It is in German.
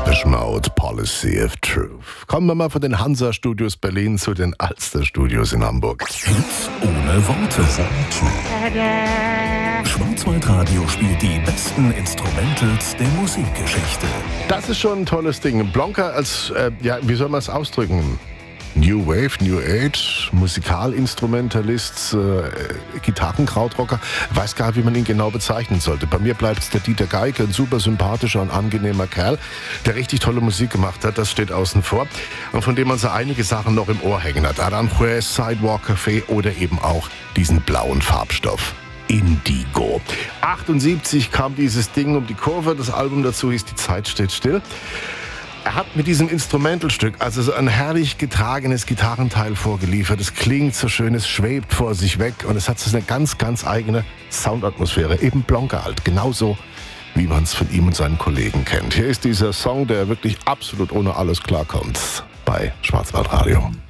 Depeche Mode, Policy of Truth. Kommen wir mal von den Hansa-Studios Berlin zu den Alster-Studios in Hamburg. Hits ohne Worte. Schwarzwaldradio spielt die besten Instrumentals der Musikgeschichte. Das ist schon ein tolles Ding. Blonka als, wie soll man es ausdrücken? New Wave, New Age, Musikalinstrumentalist, Gitarrenkrautrocker. Weiß gar nicht, wie man ihn genau bezeichnen sollte. Bei mir bleibt es der Dieter Geike, ein super sympathischer und angenehmer Kerl, der richtig tolle Musik gemacht hat. Das steht außen vor. Und von dem man so einige Sachen noch im Ohr hängen hat. Aranjuez, Sidewalk Café oder eben auch diesen blauen Farbstoff. Indigo. 78 kam dieses Ding um die Kurve. Das Album dazu hieß Die Zeit steht still. Er hat mit diesem Instrumentalstück also so ein herrlich getragenes Gitarrenteil vorgeliefert. Es klingt so schön, es schwebt vor sich weg und es hat so eine ganz, ganz eigene Soundatmosphäre. Eben Blonka halt, genauso wie man es von ihm und seinen Kollegen kennt. Hier ist dieser Song, der wirklich absolut ohne alles klarkommt bei Schwarzwaldradio.